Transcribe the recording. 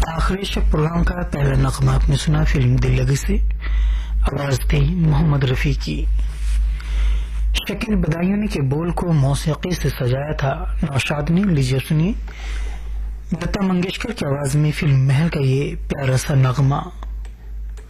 आखिरी शब प्रोग्राम का पहला नगमा आपने सुना फिल्म दिल लगी से। आवाज थी मोहम्मद रफी की। शकील बदायूनी के बोल को मौसीकी से सजाया था नौशाद ने। लीजिए सुनिए लता मंगेशकर की आवाज में फिल्म महल का ये प्यारा सा नगमा।